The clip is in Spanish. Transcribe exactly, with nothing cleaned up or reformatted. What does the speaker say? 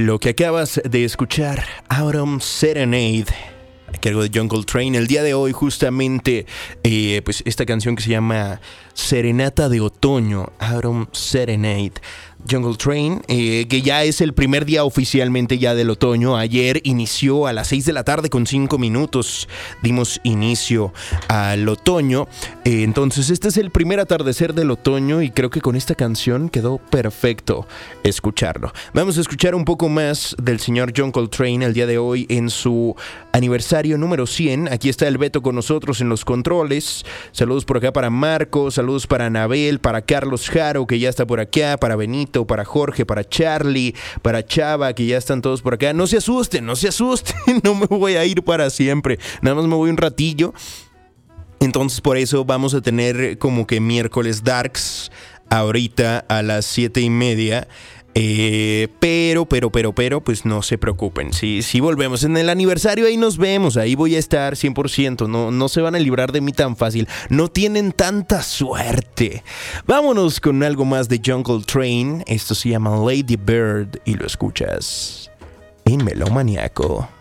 Lo que acabas de escuchar, Autumn Serenade, a cargo de John Coltrane. El día de hoy justamente, eh, pues esta canción que se llama Serenata de Otoño, Autumn Serenade. John Coltrane, eh, que ya es el primer día oficialmente ya del otoño. Ayer inició a las seis de la tarde con cinco minutos. Dimos inicio al otoño. Eh, entonces este es el primer atardecer del otoño y creo que con esta canción quedó perfecto escucharlo. Vamos a escuchar un poco más del señor John Coltrane el día de hoy en su aniversario número cien. Aquí está el Beto con nosotros en los controles. Saludos por acá para Marco, saludos para Anabel, para Carlos Jaro, que ya está por acá, para Benito, para Jorge, para Charlie, para Chava, que ya están todos por acá. No se asusten, no se asusten, no me voy a ir para siempre, nada más me voy un ratillo. Entonces por eso vamos a tener como que miércoles darks ahorita a las siete y media. Eh, pero, pero, pero, pero, pues no se preocupen. Si, si volvemos en el aniversario, ahí nos vemos. Ahí voy a estar cien por ciento. No, no se van a librar de mí tan fácil. No tienen tanta suerte. Vámonos con algo más de John Coltrane. Esto se llama Lady Bird y lo escuchas en Melomaniaco.